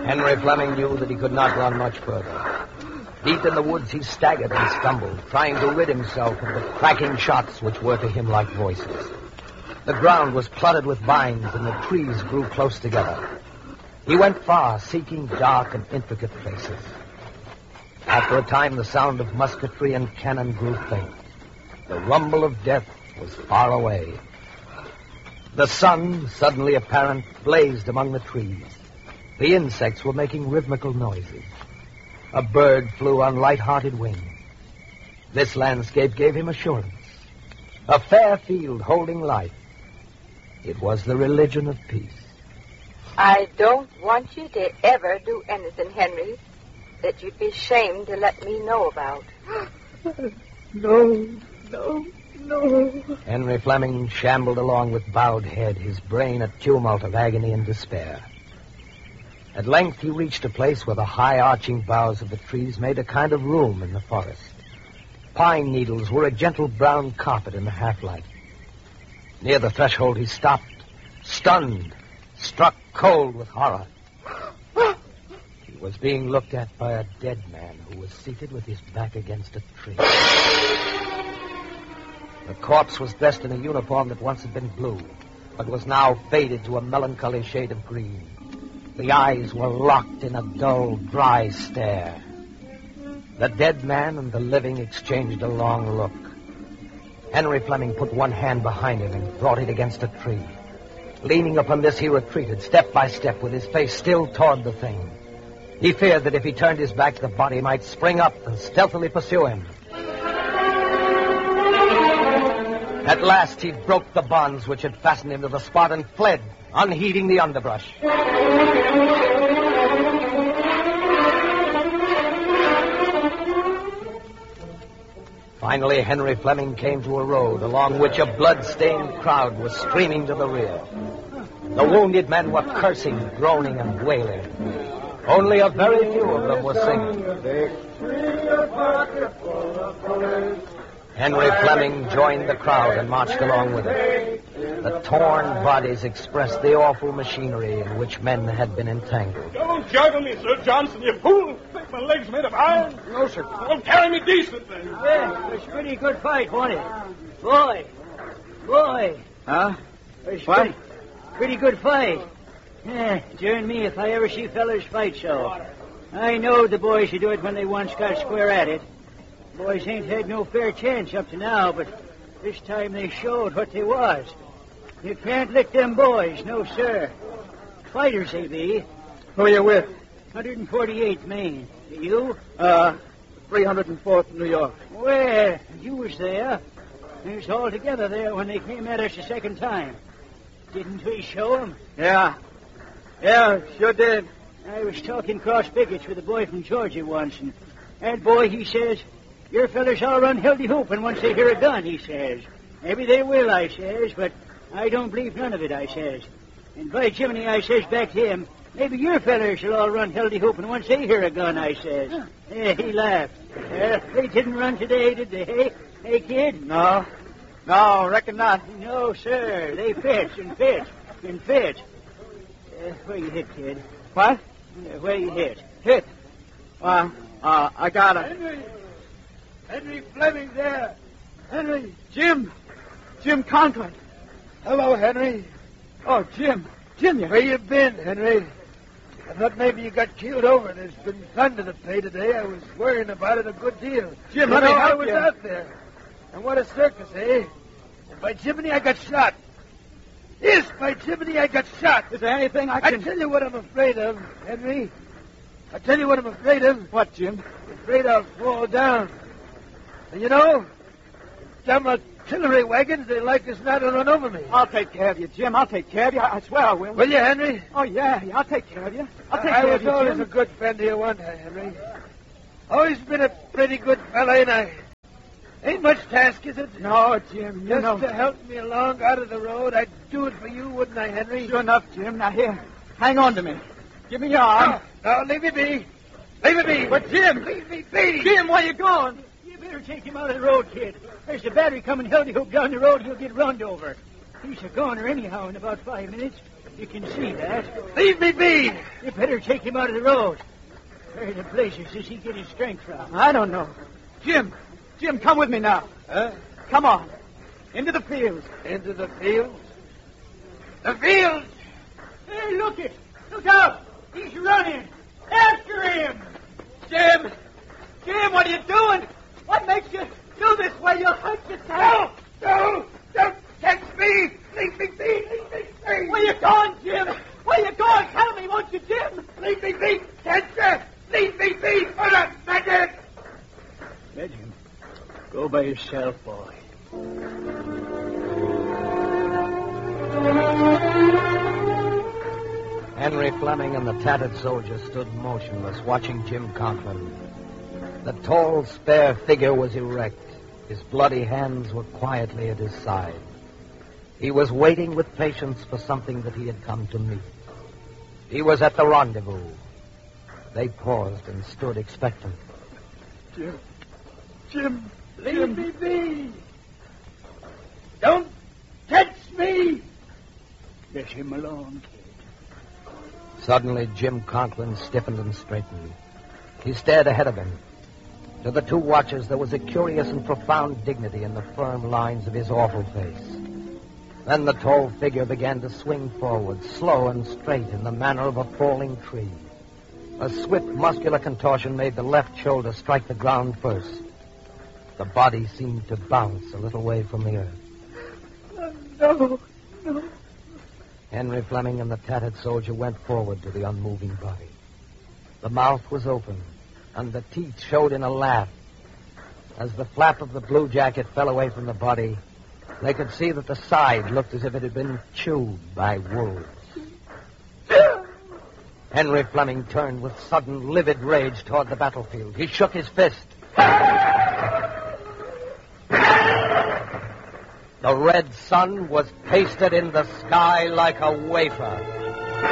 Henry Fleming knew that he could not run much further. Deep in the woods, he staggered and stumbled, trying to rid himself of the cracking shots which were to him like voices. The ground was cluttered with vines, and the trees grew close together. He went far, seeking dark and intricate places. After a time, the sound of musketry and cannon grew faint. The rumble of death was far away. The sun, suddenly apparent, blazed among the trees. The insects were making rhythmical noises. A bird flew on light-hearted wing. This landscape gave him assurance. A fair field holding life. It was the religion of peace. I don't want you to ever do anything, Henry, that you'd be ashamed to let me know about. No. Henry Fleming shambled along with bowed head, his brain a tumult of agony and despair. At length he reached a place where the high arching boughs of the trees made a kind of room in the forest. Pine needles were a gentle brown carpet in the half-light. Near the threshold he stopped, stunned, struck cold with horror. He was being looked at by a dead man who was seated with his back against a tree. The corpse was dressed in a uniform that once had been blue, but was now faded to a melancholy shade of green. The eyes were locked in a dull, dry stare. The dead man and the living exchanged a long look. Henry Fleming put one hand behind him and brought it against a tree. Leaning upon this, he retreated, step by step, with his face still toward the thing. He feared that if he turned his back, the body might spring up and stealthily pursue him. At last, he broke the bonds which had fastened him to the spot and fled, unheeding the underbrush. Finally, Henry Fleming came to a road along which a blood-stained crowd was streaming to the rear. The wounded men were cursing, groaning, and wailing. Only a very few of them were singing. Henry Fleming joined the crowd and marched along with it. The torn bodies expressed the awful machinery in which men had been entangled. Don't juggle me, Sir Johnson, you fool. Think my legs made of iron? No, sir. Don't carry me decently. Yeah, it was a pretty good fight, wasn't it? Boy. Huh? It was What? Pretty good fight. Yeah, darn me if I ever see fellers fight so. I know the boys who do it when they once got square at it. Boys ain't had no fair chance up to now, but this time they showed what they was. You can't lick them boys, no, sir. Fighters they be. Who are you with? 148th Maine. You? 304th New York. Well, you was there. We was all together there when they came at us the second time. Didn't we show 'em? Yeah, sure did. I was talking cross pickets with a boy from Georgia once, and that boy, he says, your fellers all run hildy-hoopin' once they hear a gun, he says. Maybe they will, I says, but I don't believe none of it, I says. And by Jiminy, I says back to him, maybe your fellers will all run hildy-hoopin' once they hear a gun, I says. Yeah, he laughed. They didn't run today, did they? Hey, kid? No, reckon not. No, sir. They pitch and pitch and pitch. Where you hit, kid? What? Where you hit? Hit. I got him. Henry Fleming there. Henry. Jim Conklin. Hello, Henry. Oh, Jim, Where you been, Henry? I thought maybe you got keeled over. There's been thunder to pay today. I was worrying about it a good deal. Jim, you let me know, I help was you. out there. And what a circus, eh? And by Jiminy, I got shot. Yes, by Jiminy, I got shot. Is there anything I I can... tell you what I'm afraid of, Henry. I tell you what I'm afraid of. What, Jim? I'm afraid I'll fall down. And you know, them artillery wagons, they like us now to run over me. I'll take care of you, Jim. I'll take care of you. I swear I will. Will you, Henry? Oh, yeah, I'll take care of you. I'll take I care was of you, always Jim. a good friend to you, wasn't I, Henry? Always been a pretty good fella, ain't I? Ain't much task, is it? No, Jim, you Just know... to help me along out of the road, I'd do it for you, wouldn't I, Henry? Sure enough, Jim. Now, here, hang on to me. Give me your arm. No, leave me be. Leave me be. But, Jim... Leave me be. Jim, where you going? You better take him out of the road, kid. There's the battery coming hildy-hoop down the road. He'll get runned over. He's a goner anyhow in about 5 minutes. You can see that. Leave me be! You better take him out of the road. Where the blazes does he get his strength from? I don't know. Jim, come with me now. Huh? Come on. Into the fields. Into the fields? The fields! Hey, look it! Look out! He's running! After him! Jim, what are you doing? What makes you do this way? You'll hurt yourself. No! Don't catch me! Leave me be! Leave me be! Where you going, Jim? Where you going? Tell me, won't you, Jim? Leave me be! Can't you? Leave me be for a second! Let him. Go by yourself, boy. Henry Fleming and the tattered soldier stood motionless, watching Jim Conklin. The tall, spare figure was erect. His bloody hands were quietly at his side. He was waiting with patience for something that he had come to meet. He was at the rendezvous. They paused and stood expectant. Jim, leave me be! Don't catch me! Let him alone, kid. Suddenly, Jim Conklin stiffened and straightened. He stared ahead of him. To the two watchers, there was a curious and profound dignity in the firm lines of his awful face. Then the tall figure began to swing forward, slow and straight, in the manner of a falling tree. A swift, muscular contortion made the left shoulder strike the ground first. The body seemed to bounce a little way from the earth. No. Henry Fleming and the tattered soldier went forward to the unmoving body. The mouth was open, and the teeth showed in a laugh. As the flap of the blue jacket fell away from the body, they could see that the side looked as if it had been chewed by wolves. Henry Fleming turned with sudden, livid rage toward the battlefield. He shook his fist. The red sun was pasted in the sky like a wafer.